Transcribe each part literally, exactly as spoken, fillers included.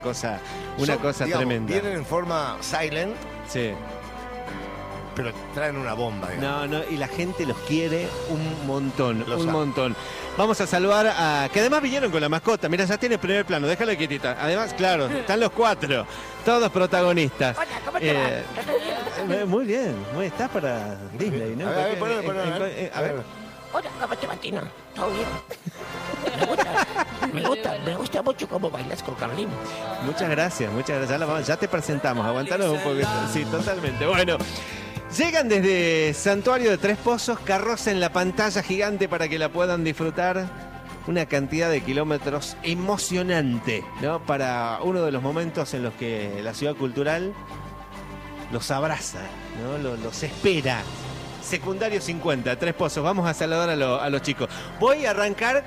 cosa, una Son, cosa digamos, tremenda. Vienen en forma silent, Sí. pero traen una bomba, digamos. No, no, y la gente los quiere un montón, Los un ama. montón. Vamos a saludar a... Que además vinieron con la mascota. Mira, ya tiene primer plano, déjala quietita. Además, claro, están los cuatro, todos protagonistas. Hola, ¿cómo te Eh, va? eh, Muy bien, muy, estás para Disney, ¿no? A ver, a ver, Porque- ponelo, ponelo, eh, a ver. eh, a ver. Hola, ¿cómo te va, Tino? ¿Todo bien? Me gusta, me gusta, me gusta mucho cómo bailas con Carlín. Muchas gracias, muchas gracias. Ya, la vamos- ya te presentamos, aguantanos un poquito. Sí, totalmente. Bueno, llegan desde Santuario de Tres Pozos, carroza en la pantalla gigante para que la puedan disfrutar. Una cantidad de kilómetros emocionante, ¿no? Para uno de los momentos en los que la ciudad cultural los abraza, ¿no? Los, los espera. Secundario cincuenta, Tres Pozos. Vamos a saludar a, lo- a los chicos. Voy a arrancar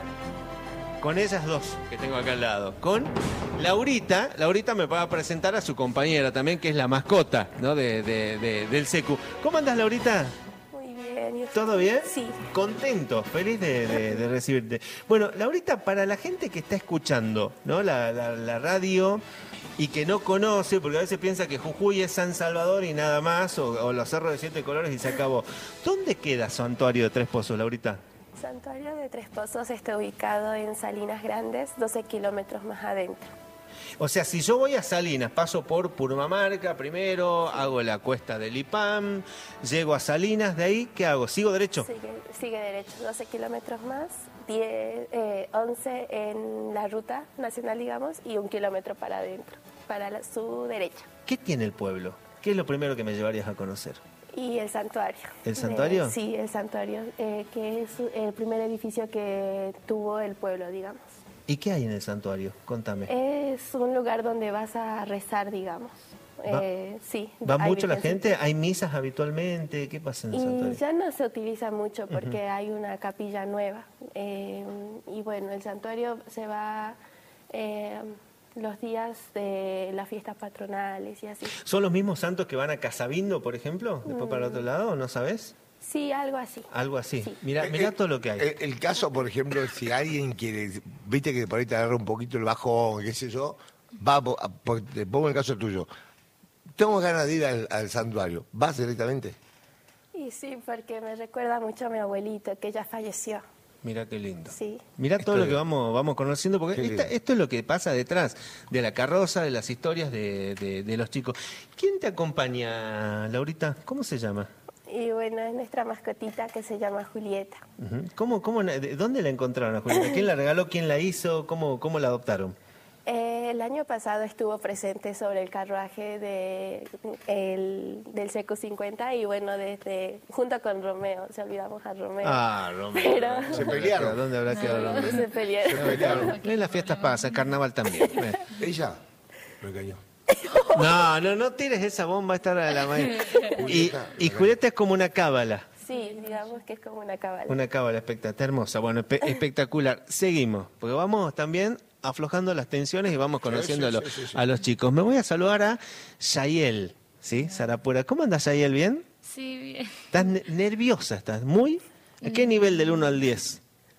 con ellas dos que tengo acá al lado. Con Laurita. Laurita me va a presentar a su compañera también, que es la mascota, ¿no? de, de- de- del Secu. ¿Cómo andas, Laurita? Muy bien. ¿y usted? ¿Todo bien? Sí. Contento, feliz de, de- de recibirte. Bueno, Laurita, para la gente que está escuchando, ¿no? La, la- la radio y que no conoce, porque a veces piensa que Jujuy es San Salvador y nada más, o, o los Cerros de Siete Colores y se acabó. ¿Dónde queda Santuario de Tres Pozos, Laurita? Santuario de Tres Pozos está ubicado en Salinas Grandes, doce kilómetros más adentro. O sea, si yo voy a Salinas, paso por Purmamarca primero, hago la cuesta del IPAM, llego a Salinas, de ahí, ¿qué hago? ¿Sigo derecho? Sigue, sigue derecho, doce kilómetros más, diez, eh, once en la ruta nacional, digamos, y un kilómetro para adentro, para la- su derecha. ¿Qué tiene el pueblo? ¿Qué es lo primero que me llevarías a conocer? Y el santuario. ¿El santuario? Eh, sí, el santuario, eh, que es el primer edificio que tuvo el pueblo, digamos. ¿Y qué hay en el santuario? Contame. Es un lugar donde vas a rezar, digamos. Va- Eh, sí. ¿Va hay mucho la virgencitas. gente? ¿Hay misas habitualmente? ¿Qué pasa en el Y santuario? ya no se utiliza mucho porque hay una capilla nueva. Eh, y bueno, el santuario se va eh, los días de las fiestas patronales y así. ¿Son los mismos santos que van a Casabindo, por ejemplo? Después para el otro lado, ¿no sabes? Sí, algo así. Algo así. Sí. Mira, Eh, mira eh, todo lo que hay. El, el caso, por ejemplo, si alguien quiere, viste que por ahí te agarra un poquito el bajón, qué sé yo, va, po- a- por- te pongo el caso tuyo. Tengo ganas de ir al, al santuario. ¿Vas directamente? Y sí, porque me recuerda mucho a mi abuelito, que ya falleció. Mira qué lindo. Sí. Mira todo Esto lo que es- vamos, vamos conociendo, porque Qué esta- lindo. esto es lo que pasa detrás de la carroza, de las historias de, de- de los chicos. ¿Quién te acompaña, Laurita? ¿Cómo se llama? Y bueno, es nuestra mascotita que se llama Julieta. Ujú. ¿Cómo, cómo, na- de ¿Dónde la encontraron a Julieta? ¿Quién la regaló? ¿Quién la hizo? ¿Cómo, cómo la adoptaron? Eh, el año pasado estuvo presente sobre el carruaje de, el, del Secu cincuenta y bueno, desde junto con Romeo, se olvidamos a Romeo. Ah, Romeo. Pero- Se pelearon. ¿Dónde habrá quedado Romeo? Se pelearon. En las fiestas pasa, carnaval también. Eh. Ella me engañó. No, no, no tires esa bomba, esta era la mañana. Y, y Julieta es como una cábala. Sí, digamos que es como una cabala. Una cábala espectacular, hermosa, bueno, espe- espectacular. Seguimos, porque vamos también aflojando las tensiones y vamos conociendo sí, a, lo- sí, sí, sí. a los chicos. Me voy a saludar a Yael, ¿sí? Sarapura. ¿Cómo andas, Yael? ¿Bien? Sí, bien. ¿Estás ne- nerviosa? ¿Estás muy? ¿A qué nivel del uno al diez?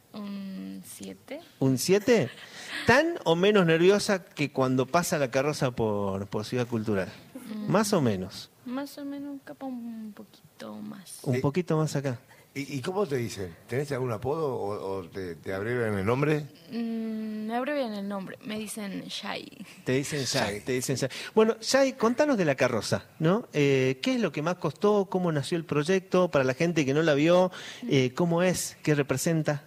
Un siete. ¿Un siete? ¿Tan o menos nerviosa que cuando pasa la carroza por, por Ciudad Cultural? Más o menos. Más o menos, capaz un poquito más. Un Sí. poquito más acá. ¿Y, y cómo te dicen? ¿Tenés algún apodo o, o te, te abrevian el nombre? Mm, me abrevian el nombre. Me dicen Shai. Te dicen Yay, Yay. te dicen Yay. Bueno, Yay, contanos de la carroza, ¿no? Eh, ¿Qué es lo que más costó? ¿Cómo nació el proyecto? Para la gente que no la vio, eh, ¿cómo es? ¿Qué representa?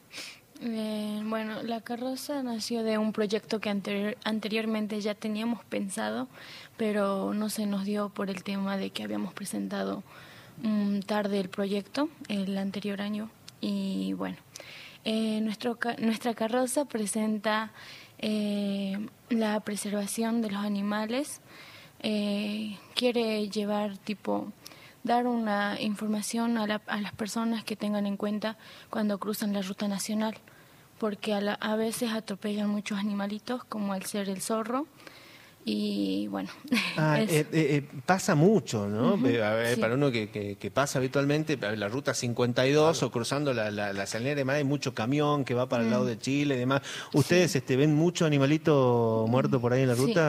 Eh, bueno, la carroza nació de un proyecto que anterior- anteriormente ya teníamos pensado, pero no se nos dio por el tema de que habíamos presentado mm, tarde el proyecto el anterior año. Y bueno, eh, nuestro, ca- nuestra carroza presenta eh, la preservación de los animales, eh, quiere llevar tipo dar una información a, la- a las personas que tengan en cuenta cuando cruzan la ruta nacional, porque a, la- a veces atropellan muchos animalitos, como al ser el zorro, Y bueno, Ah, es- eh, eh, eh, pasa mucho, ¿no? Ujú, Eh, a ver, sí. Para uno que, que- que pasa habitualmente, a ver, la ruta cincuenta y dos o cruzando la, la, la Salinera y demás, hay mucho camión que va para el lado de Chile y demás. ¿Ustedes este, ven mucho animalito muerto por ahí en la Sí. ruta?